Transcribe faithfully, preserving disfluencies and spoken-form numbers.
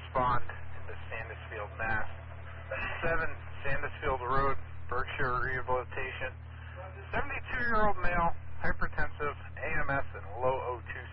respond into Sandusfield, Mass. seven Sandusfield Road, Berkshire Rehabilitation. seventy-two-year-old male, hypertensive, A M S, and low O two